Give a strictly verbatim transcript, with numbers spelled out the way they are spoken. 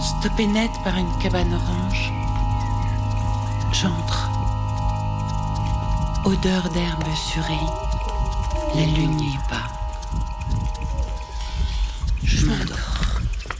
Stoppé net par une cabane orange, j'entre. Odeur d'herbe surée, la lune n'y est pas.